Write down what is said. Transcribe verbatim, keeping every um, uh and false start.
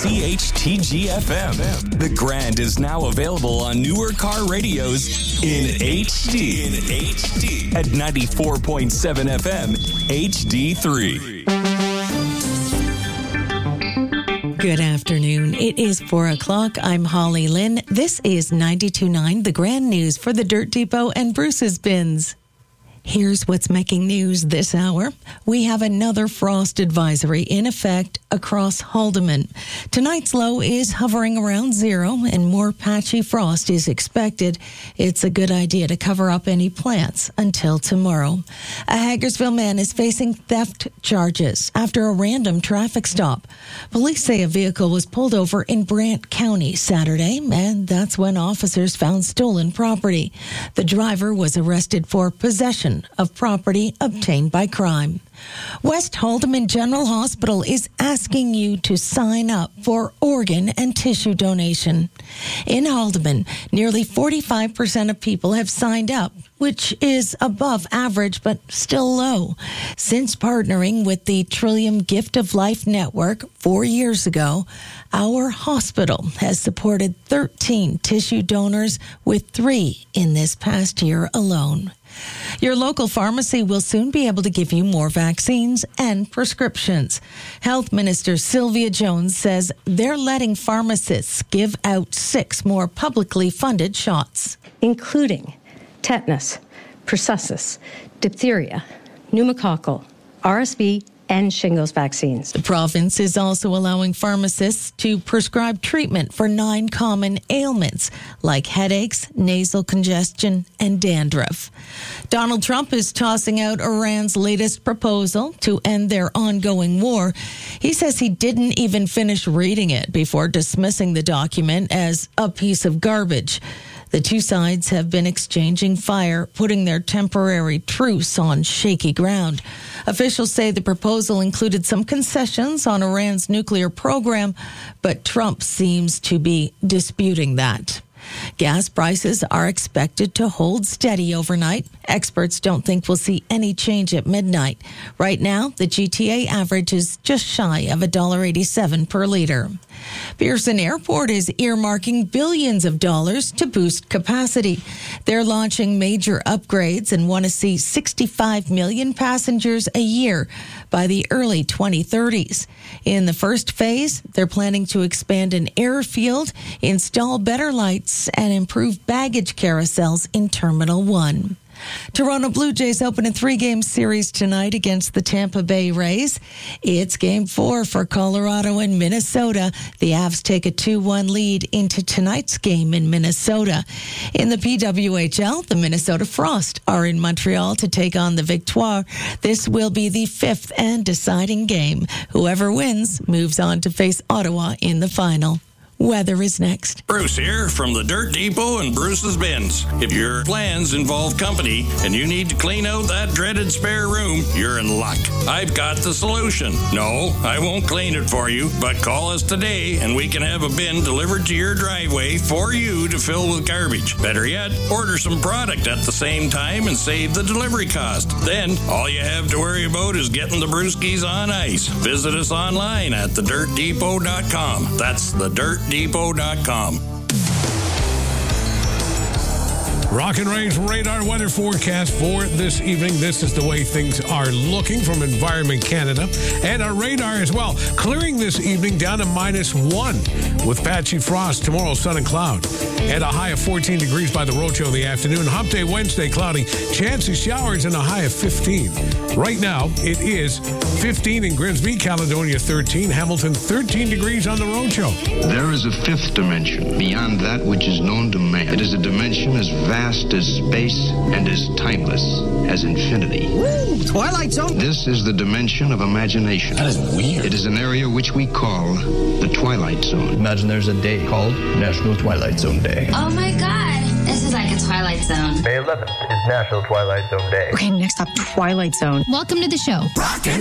C H T G F M. The Grand is now available on newer car radios in H D. In H D. At ninety-four point seven F M, H D three. Good afternoon. It is four o'clock. I'm Holly Lynn. This is ninety-two point nine, the Grand News for the Dirt Depot and Bruce's Bins. Here's what's making news this hour. We have another frost advisory in effect across Haldimand. Tonight's low is hovering around zero and more patchy frost is expected. It's a good idea to cover up any plants until tomorrow. A Hagersville man is facing theft charges after a random traffic stop. Police say a vehicle was pulled over in Brant County Saturday, and that's when officers found stolen property. The driver was arrested for possession of property obtained by crime. West Haldimand General Hospital is asking you to sign up for organ and tissue donation. In Haldimand, nearly forty-five percent of people have signed up, which is above average but still low. Since partnering with the Trillium Gift of Life Network four years ago, our hospital has supported thirteen tissue donors, with three in this past year alone. Your local pharmacy will soon be able to give you more vaccines and prescriptions. Health Minister Sylvia Jones says they're letting pharmacists give out six more publicly funded shots, including tetanus, pertussis, diphtheria, pneumococcal, R S V, and shingles vaccines. The province is also allowing pharmacists to prescribe treatment for nine common ailments like headaches, nasal congestion, and dandruff. Donald Trump is tossing out Iran's latest proposal to end their ongoing war. He says he didn't even finish reading it before dismissing the document as a piece of garbage. The two sides have been exchanging fire, putting their temporary truce on shaky ground. Officials say the proposal included some concessions on Iran's nuclear program, but Trump seems to be disputing that. Gas prices are expected to hold steady overnight. Experts don't think we'll see any change at midnight. Right now, the G T A average is just shy of one dollar eighty-seven per litre. Pearson Airport is earmarking billions of dollars to boost capacity. They're launching major upgrades and want to see sixty-five million passengers a year by the early twenty thirties. In the first phase, they're planning to expand an airfield, install better lights, and improve baggage carousels in Terminal one. Toronto Blue Jays open a three-game series tonight against the Tampa Bay Rays. It's game four for Colorado and Minnesota. The Avs take a two one lead into tonight's game in Minnesota. In the P W H L, the Minnesota Frost are in Montreal to take on the Victoire. This will be the fifth and deciding game. Whoever wins moves on to face Ottawa in the final. Weather is next. Bruce here from the Dirt Depot and Bruce's Bins. If your plans involve company and you need to clean out that dreaded spare room, you're in luck. I've got the solution. No, I won't clean it for you, but call us today and we can have a bin delivered to your driveway for you to fill with garbage. Better yet, order some product at the same time and save the delivery cost. Then, all you have to worry about is getting the brewskis on ice. Visit us online at the dirt depot dot com. That's the dirt depot dot com. Rock and Range radar weather forecast for this evening. This is the way things are looking from Environment Canada. And our radar as well, clearing this evening down to minus one with patchy frost. Tomorrow, sun and cloud. And a high of fourteen degrees by the Roadshow in the afternoon. Hump Day Wednesday, cloudy. Chance of showers and a high of fifteen. Right now, it is fifteen in Grimsby, Caledonia thirteen, Hamilton thirteen degrees on the Roadshow. There is a fifth dimension beyond that which is known to man. It is a dimension as vast as space and as timeless as infinity. Woo! Twilight Zone? This is the dimension of imagination. That is weird. It is an area which we call the Twilight Zone. Imagine there's a day called National Twilight Zone Day. Oh my God, this is like a Twilight Zone. May eleventh is National Twilight Zone Day. Okay, next up, Twilight Zone. Welcome to the show. Rock and